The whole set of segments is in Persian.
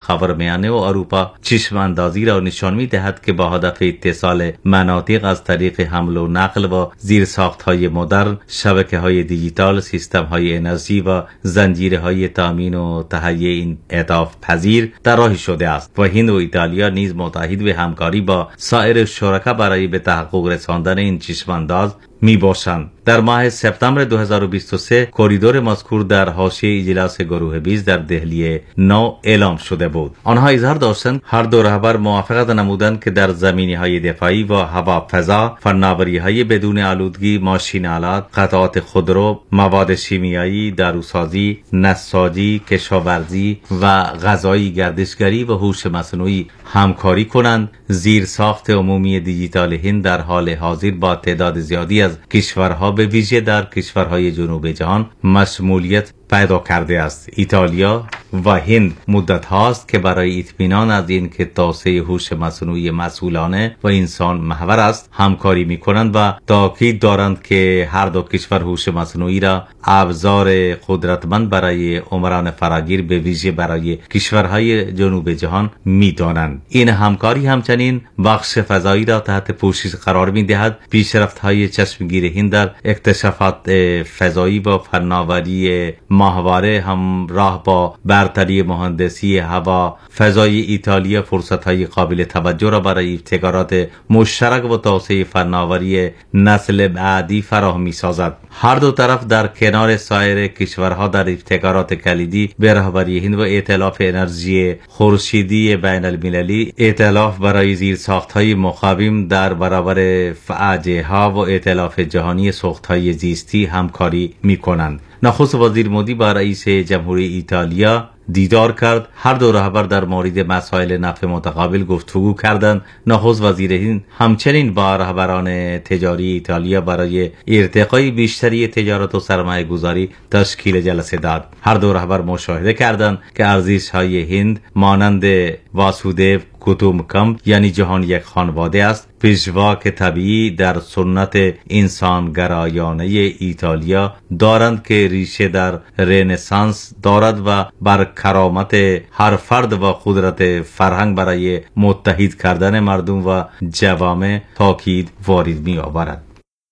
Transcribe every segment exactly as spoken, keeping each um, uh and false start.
خاورمیانه و اروپا چشم اندازی را نشان می‌دهد که با هدف اتصال مناطق از طریق حمل و نقل و زیرساخت‌های مدرن، شبکه‌های دیجیتال، سیستم‌های انرژی و زنجیرهای تامین و تهیه این اهداف پذیر در راه شده است و هند و ایتالیا نیز متحد به همکاری با سایر شرکا برای به تحقق رساندن این چشمانداز می باشند. در ماه سپتامبر دو هزار و بیست و سه کوریدور مذکور در حاشیه اجلاس گروه بیست در دهلی نو اعلام شده بود. آنها اظهار داشتند هر دو رهبر موافقت نمودند که در زمینه‌های دفاعی و هوافضا، فناوری‌های بدون آلودگی، ماشین‌آلات، قطعات خودرو، مواد شیمیایی، داروسازی، نساجی، کشاورزی و غذایی، گردشگری و هوش مصنوعی همکاری کنند. زیرساخت عمومی دیجیتال هند در حال حاضر با تعداد زیادی از کشورها به ویژه در کشورهای جنوب جهان مشمولیت پیدا کرده است. ایتالیا و هند مدت هاست که برای اطمینان از این که توسعه هوش مصنوعی مسئولانه و انسان محور است همکاری می کنند و تاکید دارند که هر دو کشور هوش مصنوعی را ابزار قدرتمند برای عمران فراگیر به ویژه برای کشورهای جنوب جهان می دانند. این همکاری همچنین بخش فضایی را تحت پوشش قرار می دهد. پیشرفت های چشمگیر هند در اکتشافات فضایی و فناوری ماهواره همراه با برتری مهندسی هوا فضای ایتالیا فرصت‌های قابل توجه را برای ابتکارات مشترک و توسعه فناوری نسل بعدی فراهم می‌سازد. هر دو طرف در کنار سایر کشورها در ابتکارات کلیدی به رهبری هند و ائتلاف انرژی خورشیدی بین المللی، ائتلاف برای زیرساخت‌های مقاوم در برابر فاجعه‌ها و ائتلاف جهانی سوخت‌های زیستی همکاری می‌کنند. نخست وزیر مودی با رئیس جمهوری ایتالیا دیدار کرد. هر دو رهبر در مورد مسائل نفع متقابل گفتگو کردند. نخست وزیر هند همچنین با رهبران تجاری ایتالیا برای ارتقای بیشتری تجارت و سرمایه گذاری تشکیل جلسه داد. هر دو رهبر مشاهده کردند که ارزش‌های هند مانند واسودیو کوتومکم یعنی جهان یک خانواده است، پیشواک طبیعی در سنت انسانگرایانه ایتالیا دارند که ریشه در رنسانس دارد و بر کرامت هر فرد و قدرت فرهنگ برای متحد کردن مردم و جوامع تاکید وارد می آورد.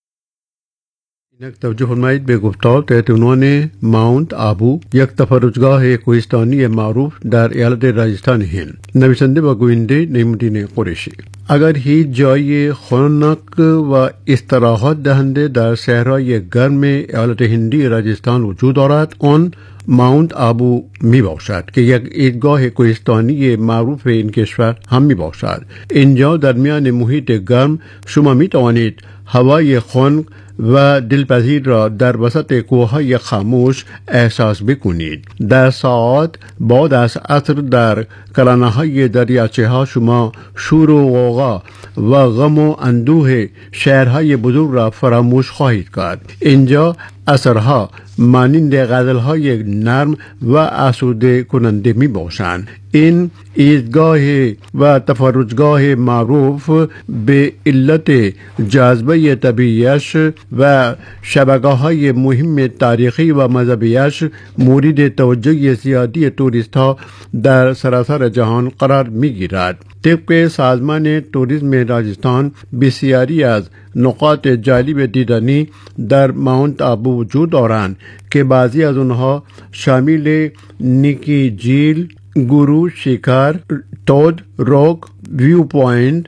اینک توجه فرمایید به گفتار تحت عنوان ماونت آبو، یک تفرجگاه کوهستانی معروف در ایالت راجستان هند. نویسنده و گوینده نعیم‌الدین قریشی. اگر هیچ جای خنک و استراحت دهنده در صحرای گرم ایالت هندی راجستان وجود دارد، آن ماونت آبو می باشد که یک ایستگاه کوهستانی معروف این کشور هم می باشد. اینجا در میان محیط گرم شما می توانید هوای خنک و دلپذیر را در وسط کوههای خاموش احساس بکنید. در ساعت بعد از عصر در کرانه‌های دریاچه ها شما شور و غوغا و غم و اندوه شهرهای بزرگ را فراموش خواهید کرد. اینجا اثرها مانند غزل‌های نرم و آسوده کننده می باشند. این ایستگاه و تفرجگاه معروف به علت جاذبه طبیعیش و شبکه‌های مهم تاریخی و مذهبیش مورد توجه زیادی توریست ها در سراسر جهان قرار می گیرد. طبق سازمان توریسم راجستان بسیاری از نقاط جالب دیدنی در ماونت آبو وجود دارند که بعضی از آنها شامل نیکی جیل، گورو شکار، تود روک ویو پوینت،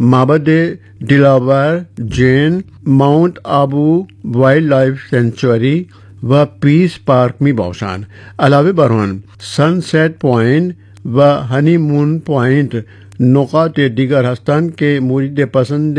معبد دلاور جین، ماونت آبو وایلد لایف سنچوری و پیس پارک می باشند. علاوه بر آن سنسیت پوینت و هنی مون پوینت نقاط دیگر هستند که مورد پسند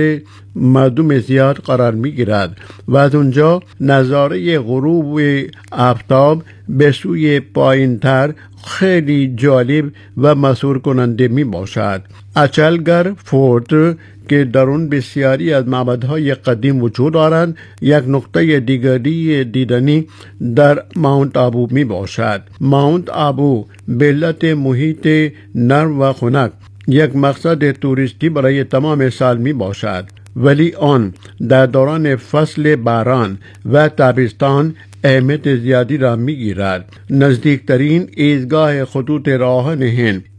مردم زیاد قرار می گیرد و از اونجا نظاره غروب آفتاب به سوی پایینتر خیلی جالب و مسحور کننده می باشد. اچلگر فورت که در اون بسیاری از معبدهای قدیم وجود دارند یک نقطه دیگری دیدنی در ماونت آبو می باشد. ماونت آبو به علت محیط نرم و خنک یک مقصد توریستی برای تمام سال می باشد، ولی آن در دوران فصل باران و تابستان اهمیت زیادی را می گیرد. نزدیکترین ایستگاه خطوط راهن هند